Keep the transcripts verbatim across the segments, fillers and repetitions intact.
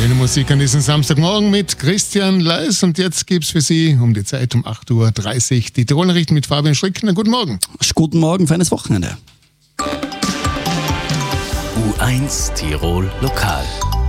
Schöne Musik an diesem Samstagmorgen mit Christian Leis. Und jetzt gibt es für Sie um die Zeit um acht Uhr dreißig die Tirol-Nachrichten mit Fabian Schrickner. Guten Morgen. Guten Morgen, feines Wochenende. U eins Tirol Lokal.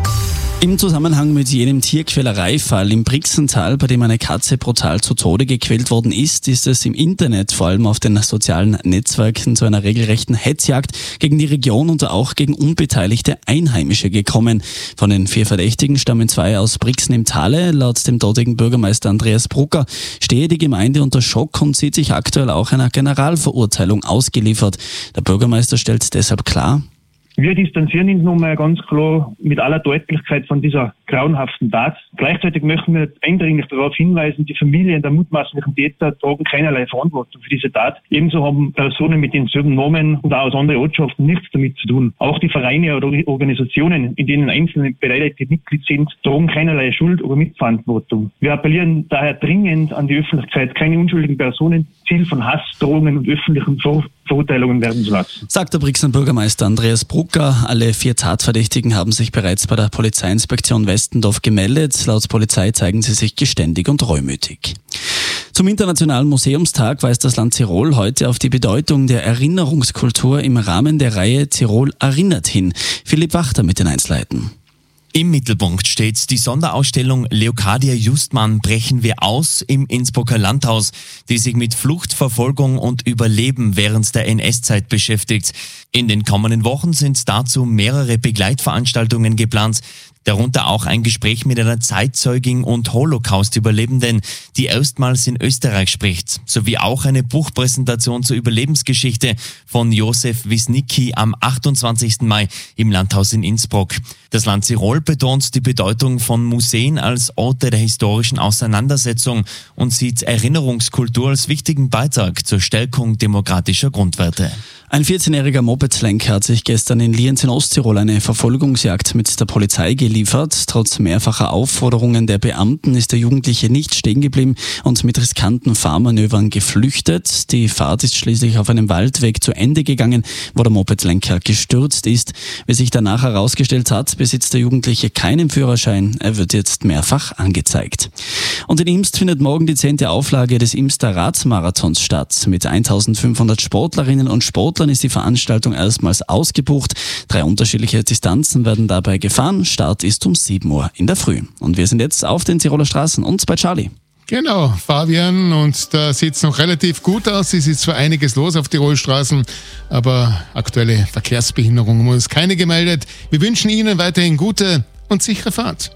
Im Zusammenhang mit jenem Tierquälereifall im Brixental, bei dem eine Katze brutal zu Tode gequält worden ist, ist es im Internet, vor allem auf den sozialen Netzwerken, zu einer regelrechten Hetzjagd gegen die Region und auch gegen unbeteiligte Einheimische gekommen. Von den vier Verdächtigen stammen zwei aus Brixen im Tale. Laut dem dortigen Bürgermeister Andreas Brucker stehe die Gemeinde unter Schock und sieht sich aktuell auch einer Generalverurteilung ausgeliefert. Der Bürgermeister stellt deshalb klar: Wir distanzieren uns nun mal ganz klar mit aller Deutlichkeit von dieser grauenhaften Tat. Gleichzeitig möchten wir eindringlich darauf hinweisen, die Familien der mutmaßlichen Täter tragen keinerlei Verantwortung für diese Tat. Ebenso haben Personen mit denselben Namen und auch aus anderen Ortschaften nichts damit zu tun. Auch die Vereine oder Organisationen, in denen einzelne Beteiligte Mitglied sind, tragen keinerlei Schuld oder Mitverantwortung. Wir appellieren daher dringend an die Öffentlichkeit, keine unschuldigen Personen Ziel von Hass, Drohungen und öffentlichen Ver- Verurteilungen werden zu lassen. Sagt der Brixener Bürgermeister Andreas Brucker. Alle vier Tatverdächtigen haben sich bereits bei der Polizeiinspektion Westendorf gemeldet. Laut Polizei zeigen sie sich geständig und reumütig. Zum Internationalen Museumstag weist das Land Tirol heute auf die Bedeutung der Erinnerungskultur im Rahmen der Reihe Tirol erinnert hin. Philipp Wachter mit den Einzelheiten. Im Mittelpunkt steht die Sonderausstellung Leocadia Justmann brechen wir aus im Innsbrucker Landhaus, die sich mit Flucht, Verfolgung und Überleben während der N S-Zeit beschäftigt. In den kommenden Wochen sind dazu mehrere Begleitveranstaltungen geplant, darunter auch ein Gespräch mit einer Zeitzeugin und Holocaust-Überlebenden, die erstmals in Österreich spricht, sowie auch eine Buchpräsentation zur Überlebensgeschichte von Josef Wisnicki am achtundzwanzigsten Mai im Landhaus in Innsbruck. Das Land Tirol betont die Bedeutung von Museen als Orte der historischen Auseinandersetzung und sieht Erinnerungskultur als wichtigen Beitrag zur Stärkung demokratischer Grundwerte. Ein vierzehnjähriger Mopedlenker hat sich gestern in Lienz in Osttirol eine Verfolgungsjagd mit der Polizei geliefert. Trotz mehrfacher Aufforderungen der Beamten ist der Jugendliche nicht stehen geblieben und mit riskanten Fahrmanövern geflüchtet. Die Fahrt ist schließlich auf einem Waldweg zu Ende gegangen, wo der Mopedlenker gestürzt ist. Wie sich danach herausgestellt hat, besitzt der Jugendliche keinen Führerschein. Er wird jetzt mehrfach angezeigt. Und in Imst findet morgen die zehnte Auflage des Imster Radmarathons statt. Mit eintausendfünfhundert Sportlerinnen und Sportlern ist die Veranstaltung erstmals ausgebucht. Drei unterschiedliche Distanzen werden dabei gefahren. Start ist um sieben Uhr in der Früh. Und wir sind jetzt auf den Tiroler Straßen und bei Charlie. Genau, Fabian, und da sieht es noch relativ gut aus. Es ist zwar einiges los auf Tirolstraßen, aber aktuelle Verkehrsbehinderungen haben uns keine gemeldet. Wir wünschen Ihnen weiterhin gute und sichere Fahrt.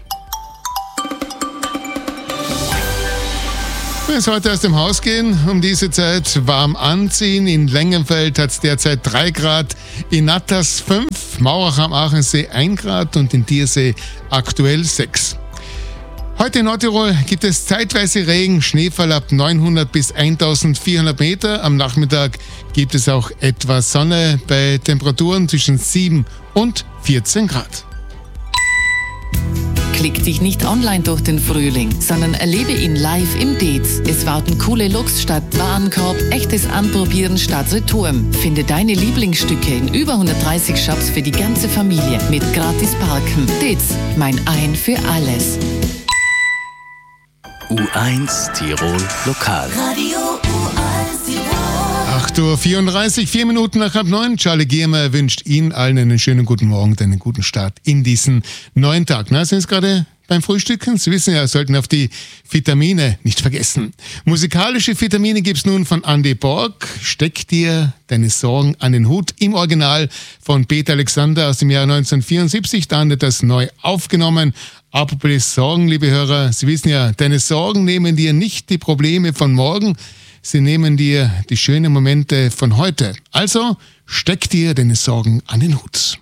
Wir müssen heute aus dem Haus gehen, um diese Zeit warm anziehen. In Lengenfeld hat es derzeit drei Grad, in Natters fünf, Maurach am Aachensee ein Grad und in Diersee aktuell sechs. Heute in Nordtirol gibt es zeitweise Regen, Schneefall ab neunhundert bis eintausendvierhundert Meter. Am Nachmittag gibt es auch etwas Sonne bei Temperaturen zwischen sieben und vierzehn Grad. Klick dich nicht online durch den Frühling, sondern erlebe ihn live im Dez. Es warten coole Looks statt Warenkorb, echtes Anprobieren statt Return. Finde deine Lieblingsstücke in über hundertdreißig Shops für die ganze Familie mit gratis Parken. Dez, mein Ein für alles. U eins Tirol Lokal. Radio U eins Tirol. acht Uhr vierunddreißig, vier Minuten nach halb neun. Charlie Giermer wünscht Ihnen allen einen schönen guten Morgen, einen guten Start in diesen neuen Tag. Na, sind Sie gerade beim Frühstücken? Sie wissen ja, sollten auf die Vitamine nicht vergessen. Musikalische Vitamine gibt's nun von Andy Borg. Steck dir deine Sorgen an den Hut. Im Original von Peter Alexander aus dem Jahr neunzehnhundertvierundsiebzig. Dann wird das neu aufgenommen. Apropos Sorgen, liebe Hörer, Sie wissen ja, deine Sorgen nehmen dir nicht die Probleme von morgen, sie nehmen dir die schönen Momente von heute. Also steck dir deine Sorgen an den Hut.